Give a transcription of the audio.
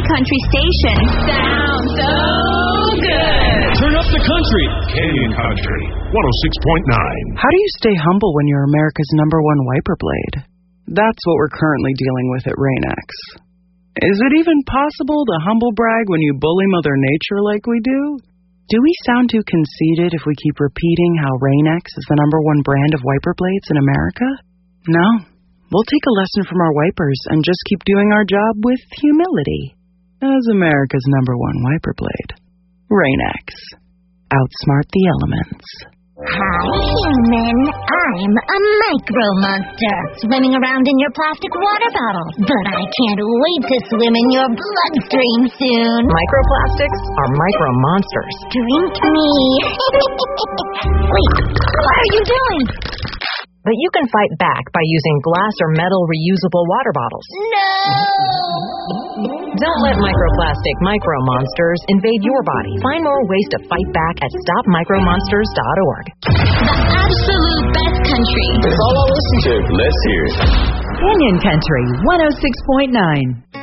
country station. Sounds so good. Turn up the country. Canyon Country 106.9. How do you stay humble when you're America's #1 wiper blade? That's what we're currently dealing with at Rain-X. Is it even possible to humble brag when you bully Mother Nature like we do? Do we sound too conceited if we keep repeating how Rain-X is the #1 brand of wiper blades in America? No. We'll take a lesson from our wipers and just keep doing our job with humility. As America's #1 wiper blade, Rain-X. Outsmart the elements. Hi, human. I'm a micro monster swimming around in your plastic water bottle. But I can't wait to swim in your bloodstream soon. Microplastics are micro monsters. Drink me. Wait, what are you doing? But you can fight back by using glass or metal reusable water bottles. No! Don't let microplastic micro monsters invade your body. Find more ways to fight back at stopmicromonsters.org. The absolute best country. It's all I listen to. Let's hear it. Canyon Country 106.9.